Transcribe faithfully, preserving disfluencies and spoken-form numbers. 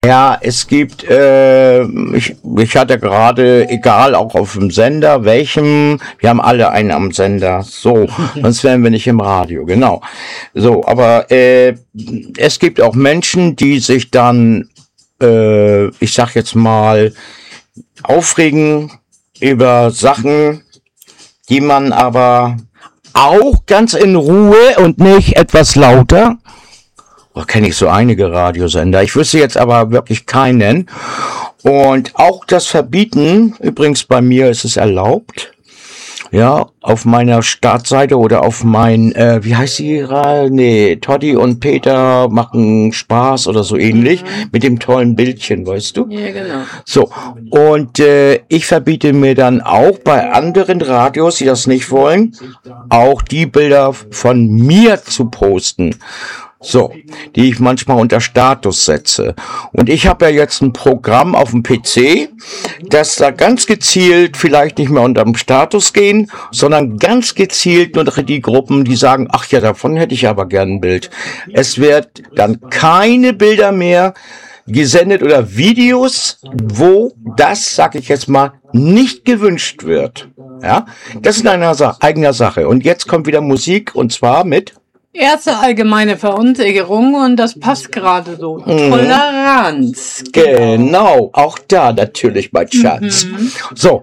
Ja, es gibt, äh, ich, ich hatte gerade, egal, auch auf dem Sender, welchem, wir haben alle einen am Sender, so, sonst wären wir nicht im Radio, genau. So, aber äh, es gibt auch Menschen, die sich dann, äh, ich sag jetzt mal, aufregen über Sachen, die man aber auch ganz in Ruhe und nicht etwas lauter. Oh, kenne ich so einige Radiosender. Ich wüsste jetzt aber wirklich keinen. Und auch das Verbieten, übrigens bei mir ist es erlaubt. Ja, auf meiner Startseite oder auf mein, äh, wie heißt die? Ra- Nee, Toddy und Peter machen Spaß oder so ähnlich. Mhm. Mit dem tollen Bildchen, weißt du? Ja, genau. So, und äh, ich verbiete mir dann auch bei anderen Radios, die das nicht wollen, auch die Bilder von mir zu posten. So, die ich manchmal unter Status setze. Und ich habe ja jetzt ein Programm auf dem P C, das da ganz gezielt vielleicht nicht mehr unter dem Status gehen, sondern ganz gezielt nur die Gruppen, die sagen, ach ja, davon hätte ich aber gern ein Bild. Es wird dann keine Bilder mehr gesendet oder Videos, wo das, sag ich jetzt mal, nicht gewünscht wird. Ja, das ist eine Sa- eigene Sache. Und jetzt kommt wieder Musik, und zwar mit Erste allgemeine Verunsicherung und das passt gerade so. Mhm. Toleranz. Genau, auch da natürlich, mein Schatz. Mhm. So,